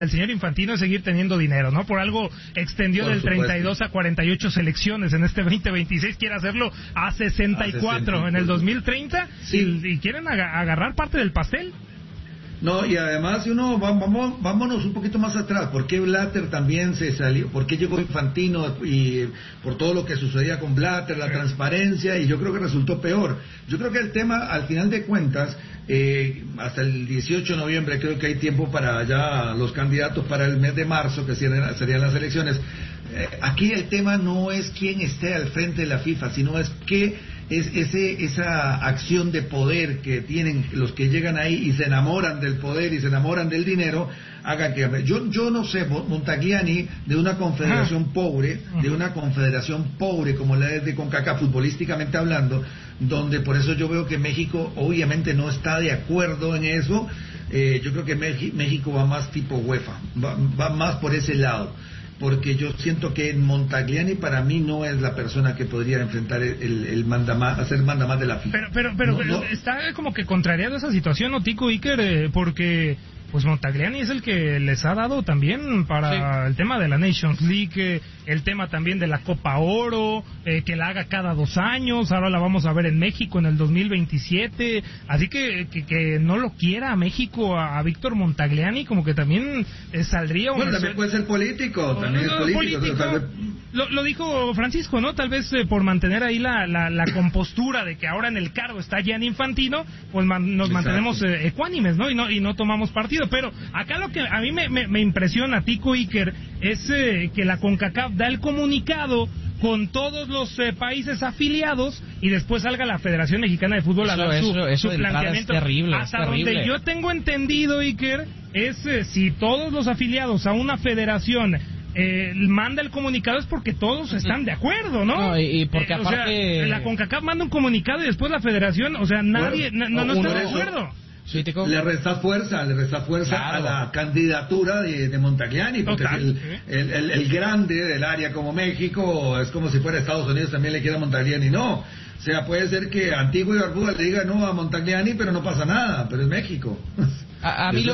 el señor Infantino es seguir teniendo dinero, ¿no? Por algo extendió del 32 a 48 selecciones en este 2026, quiere hacerlo a 64 en el 2030 y quieren agarrar parte del pastel. No, y además, vámonos un poquito más atrás. ¿Por qué Blatter también se salió? ¿Por qué llegó Infantino? Y por todo lo que sucedía con Blatter, la transparencia, y yo creo que resultó peor. Yo creo que el tema, al final de cuentas, hasta el 18 de noviembre creo que hay tiempo para ya los candidatos para el mes de marzo, que serían las elecciones. Aquí el tema no es quién esté al frente de la FIFA, sino es qué es esa acción de poder que tienen los que llegan ahí y se enamoran del poder y se enamoran del dinero, haga que... Yo no sé, Montagliani, de una confederación pobre, como la de CONCACAF, futbolísticamente hablando, donde por eso yo veo que México obviamente no está de acuerdo en eso. Yo creo que México va más tipo UEFA, va más por ese lado, porque yo siento que Montagliani para mí no es la persona que podría enfrentar el mandamás, hacer mandamás de la FIFA. Pero no. Está como que contrariado esa situación, ¿no, Tico Iker? Porque pues Montagliani es el que les ha dado también para el tema de la Nations League, el tema también de la Copa Oro, que la haga cada 2 años, ahora la vamos a ver en México en el 2027, así que no lo quiera a México, a Víctor Montagliani, como que también saldría... Bueno, también puede ser político, también es político. Lo dijo Francisco, ¿no? Tal vez por mantener ahí la compostura de que ahora en el cargo está Gianni Infantino, pues nos mantenemos ecuánimes, ¿no? Y no tomamos partido. Pero acá lo que a mí me impresiona, Tico Iker, es que la CONCACAF da el comunicado con todos los países afiliados y después salga la Federación Mexicana de Fútbol a dar su planteamiento. Es terrible, hasta donde yo tengo entendido, Iker, es si todos los afiliados a una federación manda el comunicado es porque todos están de acuerdo, ¿no? Y porque aparte... la CONCACAF manda un comunicado y después la federación, o sea, nadie no está de acuerdo. Sí, le resta fuerza claro a la candidatura de Montagliani, porque el grande del área como México es como si fuera Estados Unidos también le quiera a Montagliani, no. O sea, puede ser que Antigua y Barbuda le diga no a Montagliani, pero no pasa nada, pero es México. A mí lo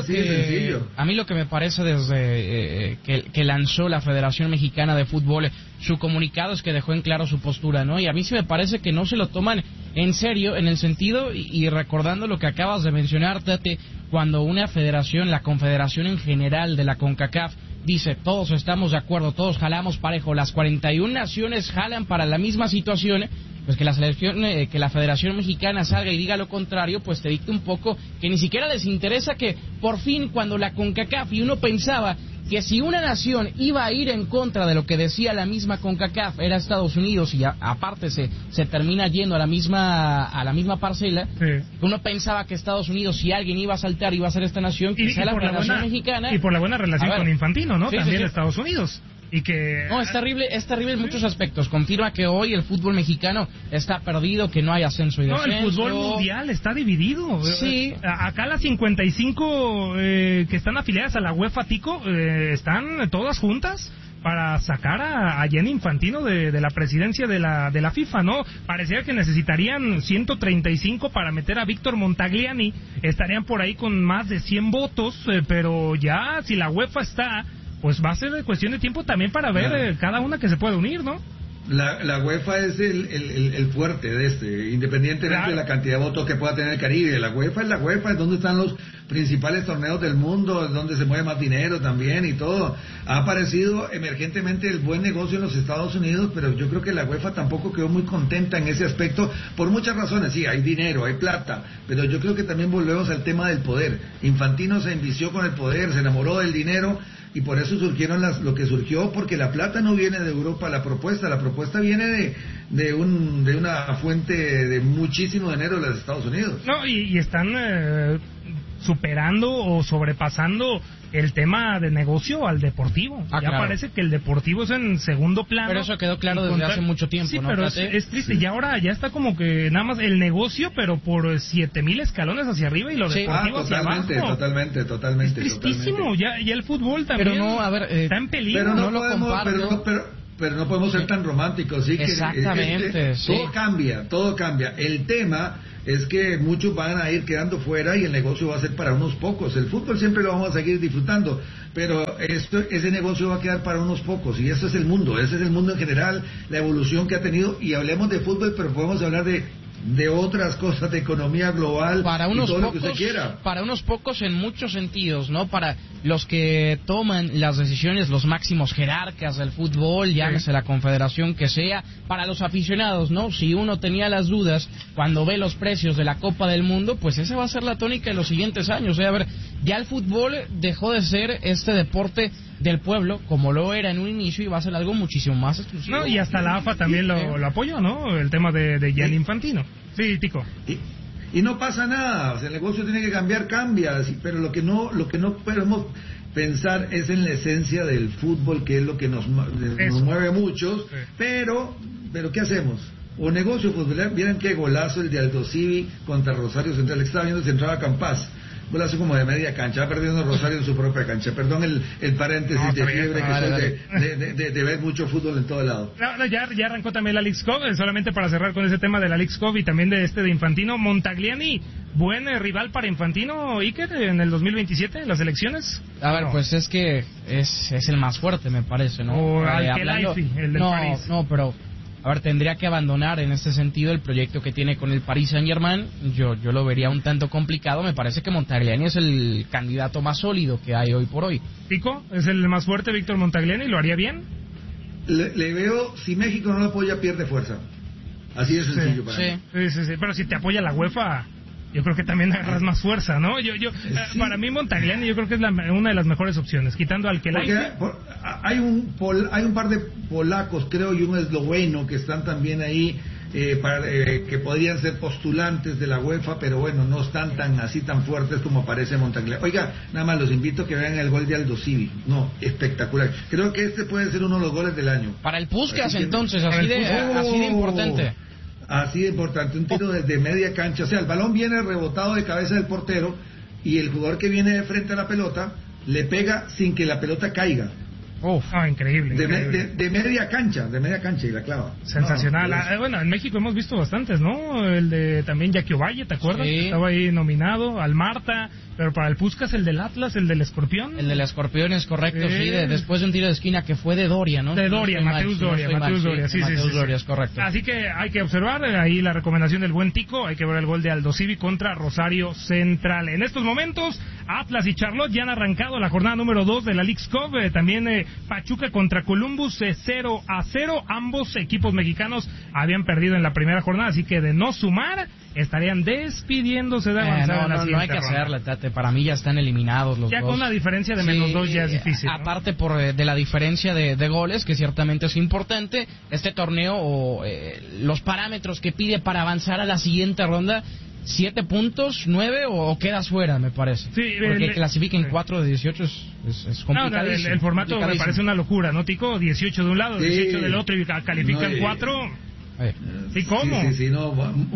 que me parece desde que lanzó la Federación Mexicana de Fútbol su comunicado es que dejó en claro su postura, ¿no? Y a mí sí me parece que no se lo toman en serio en el sentido, y recordando lo que acabas de mencionar, Tate, cuando una federación, la confederación en general de la CONCACAF, dice todos estamos de acuerdo, todos jalamos parejo, las 41 naciones jalan para la misma situación, pues que la Federación Mexicana salga y diga lo contrario, pues te dicta un poco que ni siquiera les interesa que por fin cuando la CONCACAF, y uno pensaba que si una nación iba a ir en contra de lo que decía la misma CONCACAF era Estados Unidos, y aparte se termina yendo a la misma parcela, uno pensaba que Estados Unidos, si alguien iba a saltar, iba a ser esta nación, quizá la Federación Mexicana. Y por la buena relación con Infantino, ¿no? También Estados Unidos. Y que... No, es terrible en muchos aspectos. Confirma que hoy el fútbol mexicano está perdido, que no hay ascenso y descenso. No, el fútbol mundial está dividido. Sí. Acá las 55 que están afiliadas a la UEFA, Tico, están todas juntas para sacar a Gianni Infantino de la presidencia de la FIFA, ¿no? Parecía que necesitarían 135 para meter a Víctor Montagliani. Estarían por ahí con más de 100 votos, pero ya si la UEFA está... pues va a ser cuestión de tiempo también para ver cada una que se puede unir, ¿no? La UEFA es el fuerte de independientemente de la cantidad de votos que pueda tener el Caribe. La UEFA es donde están los principales torneos del mundo, es donde se mueve más dinero también y todo. Ha aparecido emergentemente el buen negocio en los Estados Unidos, pero yo creo que la UEFA tampoco quedó muy contenta en ese aspecto, por muchas razones. Sí, hay dinero, hay plata, pero yo creo que también volvemos al tema del poder. Infantino se envició con el poder, se enamoró del dinero, y por eso surgieron lo que surgió, porque la plata no viene de Europa, la propuesta viene de una fuente de muchísimo dinero de los Estados Unidos. No, y están superando o sobrepasando el tema de negocio al deportivo. Ya parece que el deportivo es en segundo plano. Pero eso quedó claro desde hace mucho tiempo, sí, ¿no? Pero es triste, y ahora ya está como que nada más el negocio, pero por 7,000 escalones hacia arriba y lo deportivo hacia abajo. Totalmente. Es tristísimo, ya el fútbol también está en peligro. Pero no lo comparto. Pero no podemos ser tan románticos, ¿sí? Exactamente, sí. Todo cambia. El tema es que muchos van a ir quedando fuera y el negocio va a ser para unos pocos. El fútbol siempre lo vamos a seguir disfrutando, pero ese negocio va a quedar para unos pocos, y ese es el mundo en general, la evolución que ha tenido. Y hablemos de fútbol, pero podemos hablar de otras cosas, de economía global, para unos y todo pocos, lo que usted quiera. Para unos pocos en muchos sentidos, ¿no? Para los que toman las decisiones, los máximos jerarcas del fútbol, llámese la confederación que sea, para los aficionados, ¿no? Si uno tenía las dudas cuando ve los precios de la Copa del Mundo, pues esa va a ser la tónica de los siguientes años. A ver, ya el fútbol dejó de ser este deporte del pueblo, como lo era en un inicio, y va a ser algo muchísimo más exclusivo. No, y hasta la AFA también lo apoyó, ¿no? El tema de Gianni Infantino. Sí, Tico. Y no pasa nada, o sea, el negocio tiene que cambiar, cambia, pero lo que no podemos pensar es en la esencia del fútbol, que es lo que nos mueve a muchos, sí. pero ¿qué hacemos? O negocio futbolero, miren qué golazo el de Aldo Civi contra Rosario Central, estaba viendo si entraba Campás. Golazo como de media cancha, va perdiendo Rosario en su propia cancha. Perdón el paréntesis de fiebre, que soy de ver mucho fútbol en todo lado. No, ya arrancó también la Leagues Cup, solamente para cerrar con ese tema de la Leagues Cup y también de Infantino. Montagliani, buen rival para Infantino, Iker, en el 2027, las elecciones. A ver, pues es que es el más fuerte, me parece, ¿no? O Al-Khelaifi, el del París. No, pero... A ver, tendría que abandonar en este sentido el proyecto que tiene con el Paris Saint-Germain. Yo lo vería un tanto complicado. Me parece que Montagliani es el candidato más sólido que hay hoy por hoy. ¿Tico? ¿Es el más fuerte Víctor Montagliani? ¿Lo haría bien? Le veo, si México no lo apoya, pierde fuerza. Así de sencillo para mí. Sí. Pero si te apoya la UEFA, yo creo que también agarras más fuerza, ¿no? Sí. Para mí Montagliani yo creo que es una de las mejores opciones, quitando al Khelaifi. Hay un par de polacos, creo, y un esloveno que están también ahí, que podrían ser postulantes de la UEFA, pero bueno, no están tan fuertes como parece Montagliani. Oiga, nada más los invito a que vean el gol de Aldo Civi. No, espectacular. Creo que este puede ser uno de los goles del año. Para el Puskás, entonces, así de importante. Así de importante, un tiro desde media cancha, o sea, el balón viene rebotado de cabeza del portero y el jugador que viene de frente a la pelota le pega sin que la pelota caiga. Increíble. De media cancha y la clava. Sensacional. Bueno, en México hemos visto bastantes, ¿no? El de también Jackie Ovalle, ¿te acuerdas? Sí. Estaba ahí nominado, al Marta, pero para el Puskás el del Atlas, el del Escorpión. El del Escorpión es correcto, sí, después de un tiro de esquina que fue de Doria, ¿no? De Doria, Mateus Doria, sí. Es correcto. Así que hay que observar ahí la recomendación del buen Tico, hay que ver el gol de Aldo Civi contra Rosario Central. En estos momentos, Atlas y Charlotte ya han arrancado la jornada número 2 de la Leagues Cup, también Pachuca contra Columbus 0-0, ambos equipos mexicanos habían perdido en la primera jornada, así que de no sumar, estarían despidiéndose de avanzar. No hay que hacerle, Tate, para mí ya están eliminados los ya dos. Con una diferencia de menos 2 ya es difícil, ¿no? Aparte de la diferencia de goles, que ciertamente es importante, este torneo, los parámetros que pide para avanzar a la siguiente ronda, 7 puntos, 9 o quedas fuera, me parece. Sí, porque clasifiquen 4 de 18 es complicadísimo. El formato me parece una locura, ¿no, Tico? 18 de un lado, 18 del otro y califican 4... ¿Sí, cómo? Sí, no,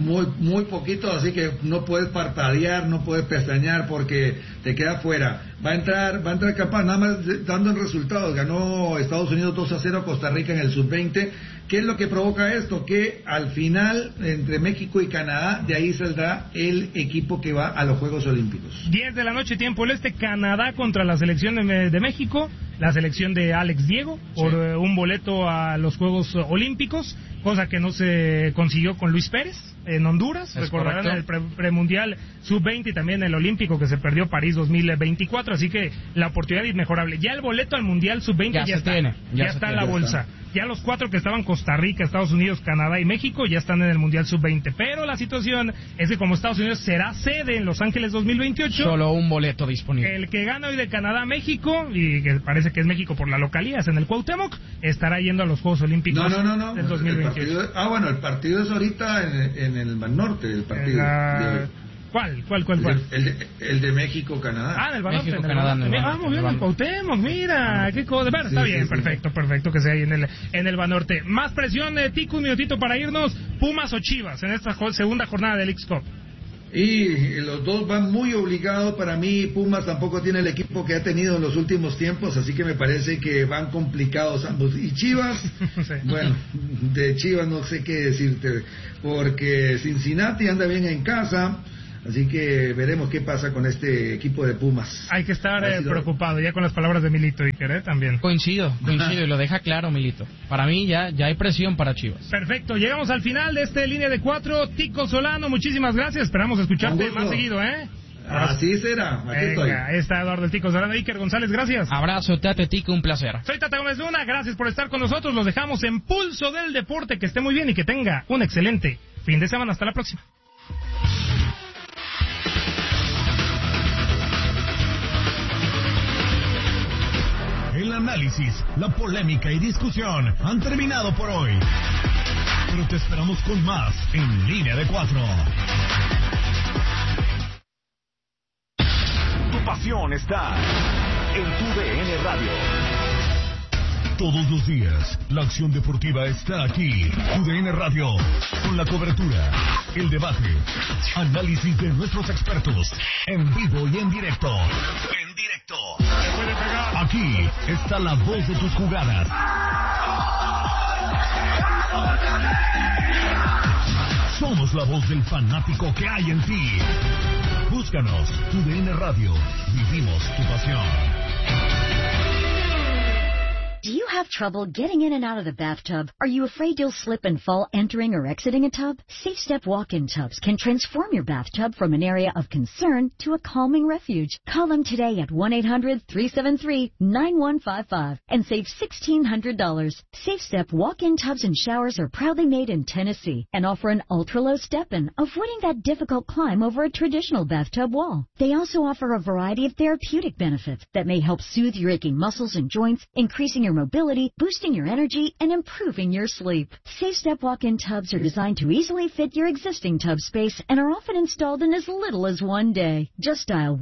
muy poquito, así que no puedes parpadear, no puedes pestañear porque te queda fuera. Va a entrar capaz, nada más dando el resultado. Ganó Estados Unidos 2-0 a Costa Rica en el sub-20. ¿Qué es lo que provoca esto? Que al final, entre México y Canadá, de ahí saldrá el equipo que va a los Juegos Olímpicos. 10 de la noche, tiempo del este, Canadá contra la selección de México, la selección de Alex Diego, por un boleto a los Juegos Olímpicos, cosa que no se consiguió con Luis Pérez en Honduras. Recordarán el premundial sub-20 y también el olímpico que se perdió París 2024, así que la oportunidad inmejorable. Ya el boleto al mundial sub-20 ya está en la bolsa. Ya los 4 que estaban, Costa Rica, Estados Unidos, Canadá y México, ya están en el mundial sub-20, pero la situación es que como Estados Unidos será sede en Los Ángeles 2028, solo un boleto disponible. El que gana hoy de Canadá-México, y que parece que es México por la localidad, es en el Cuauhtémoc, estará yendo a los Juegos Olímpicos del 2028. El partido es ahorita en el Mar Norte, el partido de hoy. ¿Cuál? El de México-Canadá. En el Banorte. México-Canadá. Vamos bien el Cuauhtémoc, mira, qué cosa. Bueno, está bien, perfecto que sea ahí en el Banorte. Más presión, Tico, un minutito para irnos. ¿Pumas o Chivas en esta segunda jornada del Leagues Cup? Y los dos van muy obligados. Para mí Pumas tampoco tiene el equipo que ha tenido en los últimos tiempos, así que me parece que van complicados ambos. Y Chivas, sí. Bueno, de Chivas no sé qué decirte, porque Cincinnati anda bien en casa. Así que veremos qué pasa con este equipo de Pumas. Hay que estar preocupado ya con las palabras de Milito, Iker, también. Coincido, y lo deja claro Milito. Para mí ya hay presión para Chivas. Perfecto, llegamos al final de este Línea de 4. Tico Solano, muchísimas gracias. Esperamos escucharte más seguido, Así será, aquí estoy. Ahí está Eduardo el Tico Solano. Iker González, gracias. Abrazo, Tate Tico, un placer. Soy Tata Gómez Luna, gracias por estar con nosotros. Los dejamos en Pulso del Deporte. Que esté muy bien y que tenga un excelente fin de semana. Hasta la próxima. El análisis, la polémica y discusión han terminado por hoy. Pero te esperamos con más en Línea de 4. Tu pasión está en tu DN Radio. Todos los días, la acción deportiva está aquí. Tu DN Radio, con la cobertura, el debate, análisis de nuestros expertos, en vivo y en directo. Aquí está la voz de tus jugadas. Somos la voz del fanático que hay en ti. Búscanos, tu DN Radio. Vivimos tu pasión. Do you have trouble getting in and out of the bathtub? Are you afraid you'll slip and fall entering or exiting a tub? Safe Step walk-in tubs can transform your bathtub from an area of concern to a calming refuge. Call them today at 1-800-373-9155 and save $1,600. Safe Step walk-in tubs and showers are proudly made in Tennessee and offer an ultra-low step-in, avoiding that difficult climb over a traditional bathtub wall. They also offer a variety of therapeutic benefits that may help soothe your aching muscles and joints, increasing your mobility, boosting your energy, and improving your sleep. Safe Step walk-in tubs are designed to easily fit your existing tub space and are often installed in as little as one day. Just dial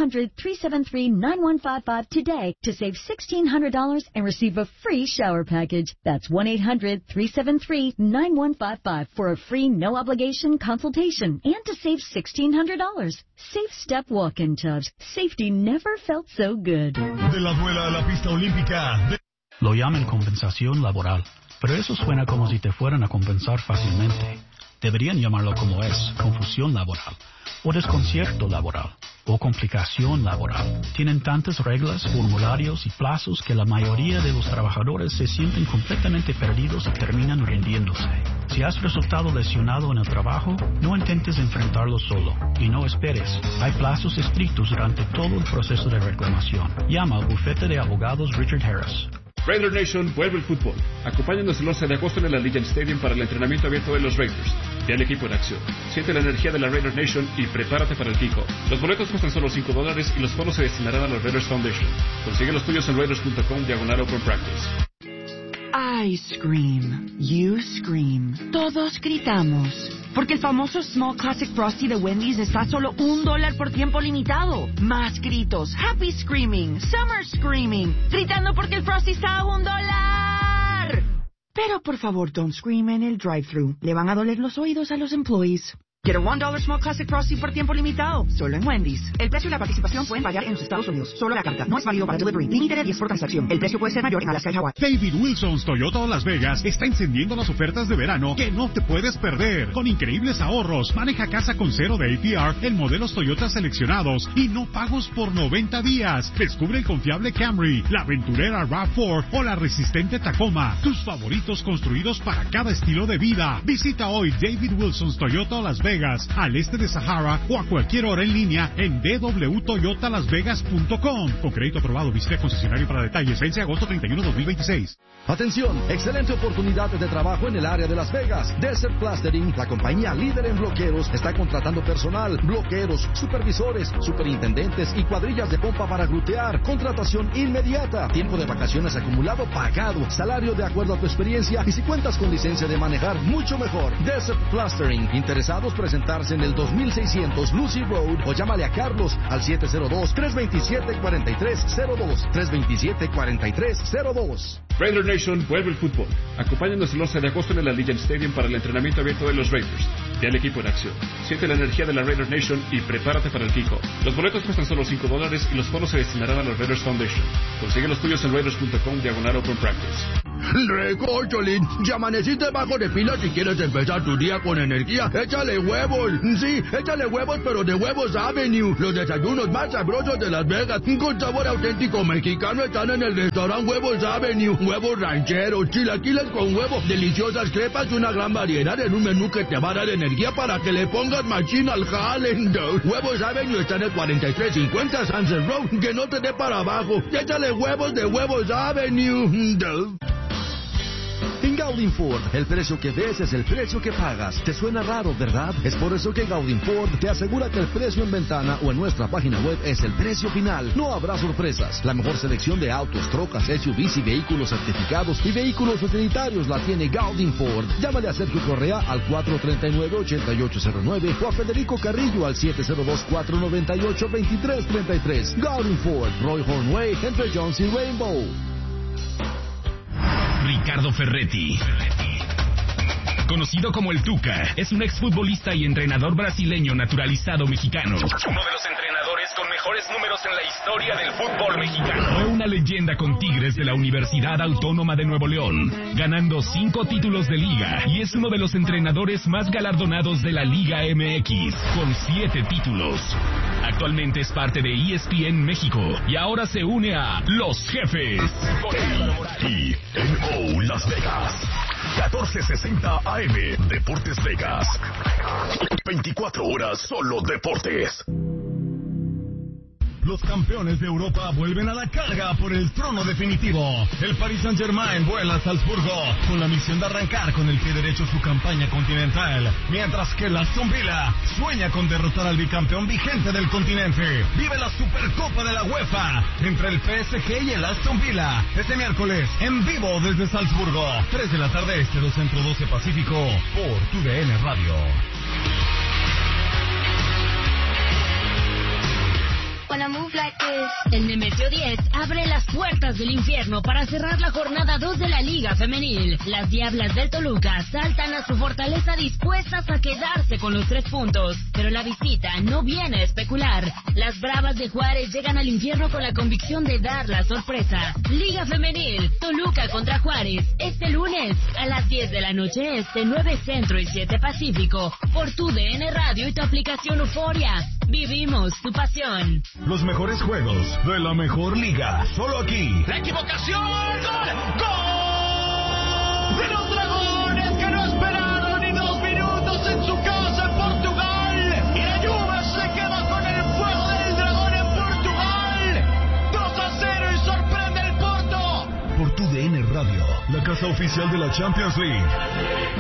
1-800-373-9155 today to save $1,600 and receive a free shower package. That's 1-800-373-9155 for a free no-obligation consultation and to save $1,600. Safe Step walk-in tubs. Safety never felt so good. De la duela a la pista olímpica. Lo llaman compensación laboral, pero eso suena como si te fueran a compensar fácilmente. Deberían llamarlo como es, confusión laboral, o desconcierto laboral, o complicación laboral. Tienen tantas reglas, formularios y plazos que la mayoría de los trabajadores se sienten completamente perdidos y terminan rindiéndose. Si has resultado lesionado en el trabajo, no intentes enfrentarlo solo y no esperes. Hay plazos estrictos durante todo el proceso de reclamación. Llama al bufete de abogados Richard Harris. Raider Nation vuelve el fútbol. Acompáñanos el 11 de agosto en el Allegiant Stadium para el entrenamiento abierto de los Raiders. Ve al equipo en acción. Siente la energía de la Raider Nation y prepárate para el kickoff. Los boletos cuestan solo $5 y los fondos se destinarán a la Raiders Foundation. Consigue los tuyos en raiders.com/open practice. I scream. You scream. Todos gritamos. Porque el famoso Small Classic Frosty de Wendy's está a solo $1 por tiempo limitado. Más gritos. Happy Screaming. Summer Screaming. Gritando porque el Frosty está a $1. Pero por favor, don't scream en el drive-thru. Le van a doler los oídos a los employees. Get a $1 Small Classic Frosty por tiempo limitado. Solo en Wendy's. El precio y la participación pueden variar en los Estados Unidos. Solo la carta. No es válido para delivery. Límite de 10 por transacción. El precio puede ser mayor en Alaska y Hawái. David Wilson's Toyota Las Vegas está encendiendo las ofertas de verano que no te puedes perder. Con increíbles ahorros, maneja casa con cero de APR en modelos Toyota seleccionados y no pagos por 90 días. Descubre el confiable Camry, la aventurera RAV4 o la resistente Tacoma. Tus favoritos construidos para cada estilo de vida. Visita hoy David Wilson's Toyota Las Vegas, al este de Sahara, o a cualquier hora en línea en www.toyotalasvegas.com. Con crédito aprobado, visita concesionario para detalles. Vence agosto 31, 2026. Atención, excelente oportunidad de trabajo en el área de Las Vegas. Desert Plastering, la compañía líder en bloqueros, está contratando personal, bloqueros, supervisores, superintendentes y cuadrillas de pompa para glutear. Contratación inmediata. Tiempo de vacaciones acumulado pagado. Salario de acuerdo a tu experiencia y si cuentas con licencia de manejar, mucho mejor. Desert Plastering. Interesados, presentarse en el 2600 Lucy Road o llámale a Carlos al 702-327-4302. 327-4302. Raider Nation vuelve el fútbol. Acompáñanos el 11 de agosto en el Allegiant Stadium para el entrenamiento abierto de los Raiders. Ve al equipo en acción. Siente la energía de la Raider Nation y prepárate para el kickoff. Los boletos cuestan solo $5 y los fondos se destinarán a los Raiders Foundation. Consigue los tuyos en raiders.com/open practice. Recórcholín, ya amaneciste bajo de pila. Si quieres empezar tu día con energía, échale huevos. Sí, échale huevos, pero de Huevos Avenue. Los desayunos más sabrosos de Las Vegas, con sabor auténtico mexicano, están en el restaurante Huevos Avenue. Huevos rancheros, chilaquiles con huevo, deliciosas crepas y una gran variedad en un menú que te va a dar energía para que le pongas machín al jale. Huevos Avenue está en el 4350 Sunset Road. Que no te dé para abajo. Échale huevos de Huevos Avenue. En Gaudin Ford, el precio que ves es el precio que pagas. ¿Te suena raro, verdad? Es por eso que Gaudin Ford te asegura que el precio en ventana o en nuestra página web es el precio final. No habrá sorpresas. La mejor selección de autos, trocas, SUVs y vehículos certificados y vehículos utilitarios la tiene Gaudin Ford. Llámale a Sergio Correa al 439-8809 o a Federico Carrillo al 702-498-2333. Gaudin Ford, Roy Hornway, entre Jones y Rainbow. Ricardo Ferretti, conocido como el Tuca, es un exfutbolista y entrenador brasileño naturalizado mexicano. Uno de los entrenadores con mejores números en la historia del fútbol mexicano. Fue una leyenda con Tigres de la Universidad Autónoma de Nuevo León, ganando 5 títulos de liga, y es uno de los entrenadores más galardonados de la Liga MX, con 7 títulos. Actualmente es parte de ESPN México y ahora se une a Los Jefes. TNO Las Vegas, 1460 AM, Deportes Vegas. 24 horas solo deportes. Los campeones de Europa vuelven a la carga por el trono definitivo. El Paris Saint-Germain vuela a Salzburgo con la misión de arrancar con el pie derecho su campaña continental, mientras que el Aston Villa sueña con derrotar al bicampeón vigente del continente. Vive la Supercopa de la UEFA entre el PSG y el Aston Villa este miércoles en vivo desde Salzburgo, 3 de la tarde este, 2 Centro, 12 Pacífico, por TUDN Radio. El Nemesio 10 abre las puertas del infierno para cerrar la jornada 2 de la Liga Femenil. Las Diablas del Toluca saltan a su fortaleza dispuestas a quedarse con los 3 puntos, pero la visita no viene a especular. Las Bravas de Juárez llegan al infierno con la convicción de dar la sorpresa. Liga Femenil, Toluca contra Juárez, este lunes a las 10 de la noche este, 9 Centro y 7 Pacífico, por TUDN Radio y tu aplicación Euforia. Vivimos tu pasión. Los mejores juegos de la mejor liga, solo aquí. ¡La equivocación! ¡Gol! ¡Gol! De los Dragones, que no esperaron ni 2 minutos en su casa en Portugal. Y la Juve se queda con el fuego del Dragón en Portugal. 2-0 y sorprende el Porto. Por TUDN Radio, la casa oficial de la Champions League.